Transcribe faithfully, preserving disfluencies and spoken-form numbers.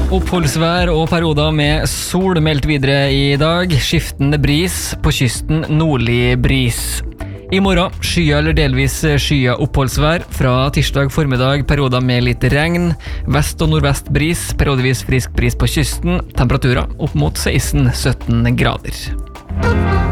Oppholdsvær og perioder med sol meldt videre i dag. Skiftende bris, på kysten nordlig bris. I morgen skya eller delvis skya oppholdsvær. Fra tirsdag formiddag perioder med litt regn. Vest- og nordvest bris, periodevis frisk bris på kysten. Temperaturer opp mot seksten til sytten grader.